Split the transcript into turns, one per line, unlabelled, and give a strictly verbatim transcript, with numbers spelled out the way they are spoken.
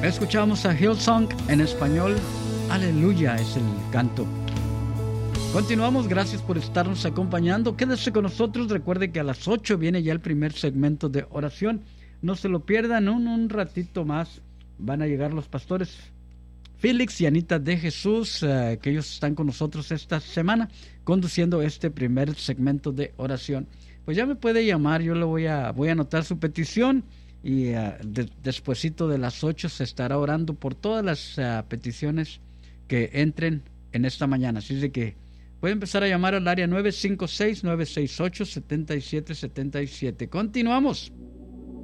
Escuchamos a Hillsong en español. Aleluya es el canto. Continuamos, gracias por estarnos acompañando. Quédese con nosotros. Recuerde que a las ocho viene ya el primer segmento de oración. No se lo pierdan, un, un ratito más van a llegar los pastores Félix y Anita de Jesús, uh, que ellos están con nosotros esta semana conduciendo este primer segmento de oración. Pues ya me puede llamar, yo le voy a, voy a anotar su petición y uh, de, despuesito de las ocho se estará orando por todas las uh, peticiones que entren en esta mañana. Así es de que puede empezar a llamar al área nueve cinco seis, nueve seis ocho, siete siete siete siete. Continuamos.